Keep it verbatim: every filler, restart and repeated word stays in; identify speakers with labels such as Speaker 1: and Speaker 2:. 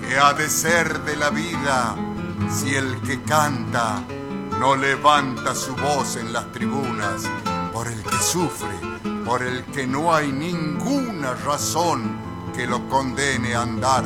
Speaker 1: ¿Qué ha de ser de la vida si el que canta no levanta su voz en las tribunas por el que sufre, por el que no hay ninguna razón que lo condene a andar